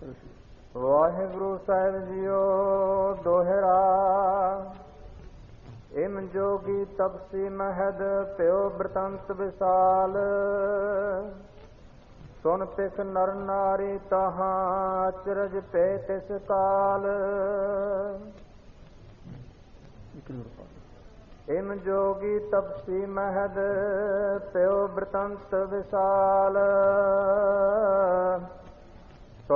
ਵਾਹਿਗੁਰੂ ਸਾਹਿਬ JIO ਦੋਹਰਾ। ਇਮ ਜੋਗੀ ਤਪਸੀ ਮਹਦ ਪਿਓ ਬ੍ਰਤੰਤ ਵਿਸਾਲ। ਸੁਨ ਪਿਖ ਨਰ ਨਾਰੀ ਤਹਾਂ ਅਚਰਜ ਪੈ ਤਿਸ ਕਾਲ। ਇਮ ਜੋਗੀ ਤਪਸੀ ਮਹਦ ਪਿਓ ਬ੍ਰਤੰਤ ਵਿਸਾਲ।